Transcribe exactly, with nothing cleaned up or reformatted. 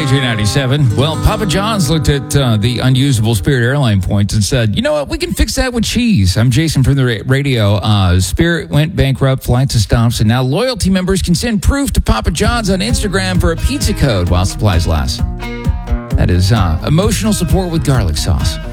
two ninety-seven. Well, Papa John's looked at uh, the unusable Spirit airline points and said, you know what, we can fix that with cheese. I'm Jason from the ra- radio. Uh, Spirit went bankrupt, flights have stopped, and now loyalty members can send proof to Papa John's on Instagram for a pizza code while supplies last. That is uh, emotional support with garlic sauce.